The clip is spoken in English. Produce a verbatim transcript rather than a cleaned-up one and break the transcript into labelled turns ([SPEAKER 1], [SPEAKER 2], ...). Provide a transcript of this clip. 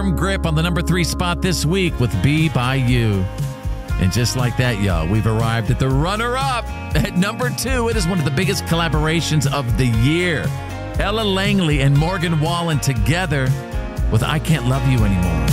[SPEAKER 1] firm grip on the number three spot this week with Be By You. And just like that, y'all, we've arrived at the runner-up. At number two, it is one of the biggest collaborations of the year. Ella Langley and Morgan Wallen together with I Can't Love You Anymore.